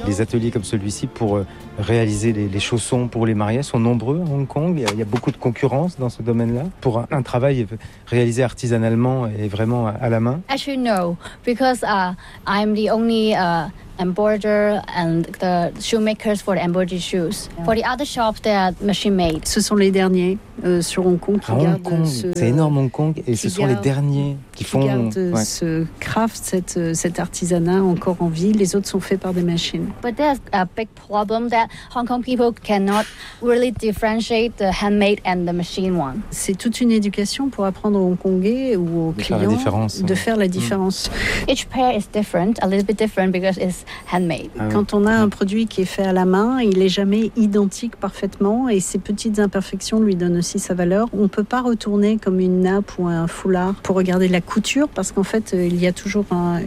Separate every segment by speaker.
Speaker 1: Les ateliers comme celui-ci pour réaliser les chaussons pour les mariages sont nombreux à Hong Kong. Il y a beaucoup de concurrence dans ce domaine-là. Pour un travail réalisé artisanalement et vraiment à la main.
Speaker 2: Actually, no, because I'm the only embroider and the shoemakers for the embroidery shoes. Yeah. For the other shops, they are machine made.
Speaker 3: Ce sont les derniers sur Hong Kong qui gardent
Speaker 1: c'est énorme Hong Kong et ce sont les derniers qui font
Speaker 3: ce craft, cet artisanat encore en vie. Les autres sont faits par des machines.
Speaker 2: But there's a big problem that Hong Kong people cannot really differentiate the handmade and the machine one.
Speaker 3: C'est toute une éducation pour apprendre aux Hongkongais ou aux clients de faire la différence.
Speaker 2: Each pair is different, a little bit different because it's handmade.
Speaker 3: Quand on a un produit qui est fait à la main, il n'est jamais identique parfaitement et ces petites imperfections lui donnent aussi sa valeur. On ne peut pas retourner comme une nappe ou un foulard pour regarder la couture parce qu'en fait, il y a toujours un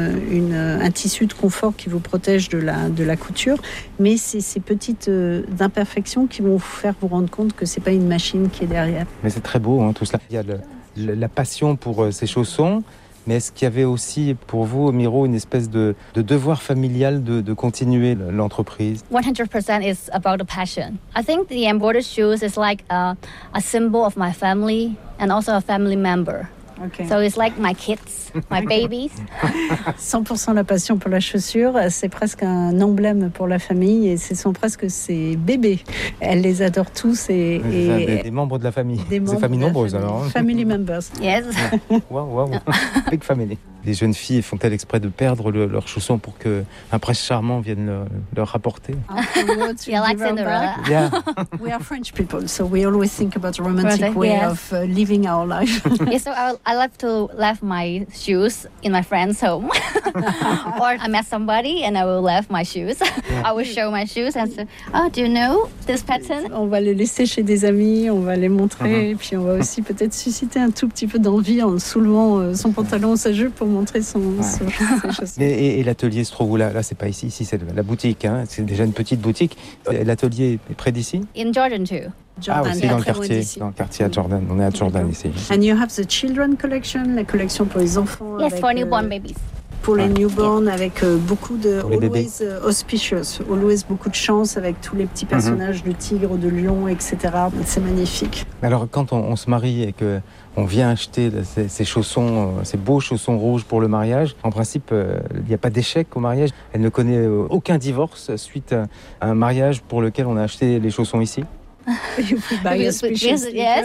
Speaker 3: tissu de confort qui vous protège de la couture, mais c'est ces petites imperfections qui vont vous faire vous rendre compte que ce n'est pas une machine qui est derrière.
Speaker 1: Mais c'est très beau tout cela. Il y a la passion pour ces chaussons. Mais est-ce qu'il y avait aussi pour vous, Miro, une espèce de devoir familial de continuer l'entreprise?
Speaker 2: 100% is about the passion. I think the embroidered shoes is like a symbol of my family and also a family member. Okay. So it's like my kids, my babies.
Speaker 3: 100% la passion pour la chaussure, c'est presque un emblème pour la famille et ce sont presque ses bébés. Elle les adore tous et
Speaker 1: des membres de la famille. Des familles nombreuses alors.
Speaker 3: Family members.
Speaker 2: Yes.
Speaker 1: Wow. Big family. Les jeunes filles font-elles exprès de perdre leurs chaussons pour qu'un prince charmant vienne leur rapporter?
Speaker 2: Yeah, like Cinderella.
Speaker 1: Yeah.
Speaker 3: We are French people, so we always think about a romantic way of living our life.
Speaker 2: Yeah, so I love to leave my shoes in my friend's home. Or I met somebody and I will leave my shoes. Yeah. I will show my shoes and say, oh, do you know this pattern?
Speaker 3: On va les laisser chez des amis, on va les montrer, et puis on va aussi peut-être susciter un tout petit peu d'envie en soulevant son pantalon ou sa jupe pour montrer ses chaussures.
Speaker 1: Et l'atelier se trouve où là? Là, c'est pas ici. Ici, c'est la boutique. C'est déjà une petite boutique. L'atelier est près d'ici?
Speaker 2: In Jordan too.
Speaker 3: Jordan,
Speaker 1: aussi dans le quartier à Jordan. On est à Jordan ici.
Speaker 3: And you have the children collection, la collection pour les enfants.
Speaker 2: Yes, for newborn babies.
Speaker 3: Pour les newborns, avec beaucoup de always auspicious, always beaucoup de chance avec tous les petits personnages de tigres, de lions, etc. C'est magnifique.
Speaker 1: Alors quand on se marie et que on vient acheter ces chaussons, ces beaux chaussons rouges pour le mariage, en principe, il n'y a pas d'échec au mariage. Elle ne connaît aucun divorce suite à un mariage pour lequel on a acheté les chaussons ici.
Speaker 2: Yes.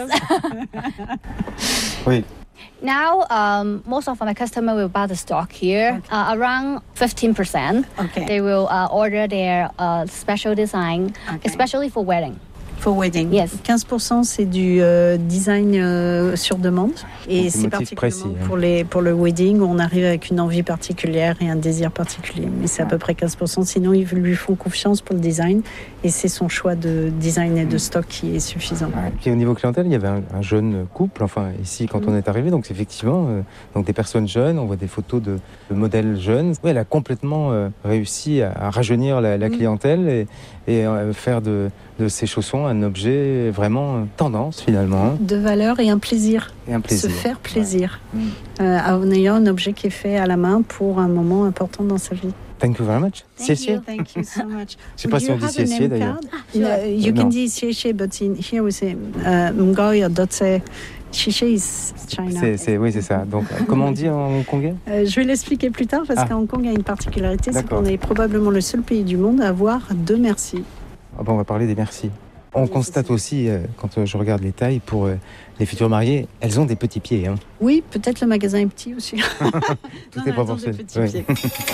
Speaker 1: Oui.
Speaker 2: Now, most of my customers will buy the stock here. Okay. Around 15%. Okay. They will order their special design, especially for wedding.
Speaker 3: For wedding.
Speaker 2: Yes.
Speaker 3: 15% c'est du design sur demande. Et c'est particulièrement pour le wedding où on arrive avec une envie particulière et un désir particulier. Mais c'est à peu près 15%. Sinon, ils lui font confiance pour le design. Et c'est son choix de design et de stock qui est suffisant.
Speaker 1: Ouais. Puis au niveau clientèle, il y avait un jeune couple, enfin ici quand on est arrivé. Donc effectivement, donc des personnes jeunes, on voit des photos de modèles jeunes. Oui, elle a complètement réussi à rajeunir la clientèle et faire de ces chaussons un objet vraiment tendance finalement.
Speaker 3: De valeur et un plaisir. Se faire plaisir. Ouais. En ayant un objet qui est fait à la main pour un moment important dans sa vie.
Speaker 1: Thank you very much.
Speaker 3: Thank you so much.
Speaker 1: Je sais pas si on dit Xie d'ailleurs.
Speaker 3: You can say Xie, but here we say Mgoy or Dotse. Xie is China.
Speaker 1: Oui, c'est ça. Donc, comment on dit en hongkongais?
Speaker 3: Je vais l'expliquer plus tard parce qu'en Hong Kong, il y a une particularité, c'est qu'on est probablement le seul pays du monde à avoir 2 merci.
Speaker 1: On va parler des merci. On constate aussi, quand je regarde les tailles, pour les futurs mariés, elles ont des petits pieds. Hein.
Speaker 3: Oui, peut-être le magasin est petit aussi.
Speaker 1: Tout est proportionné.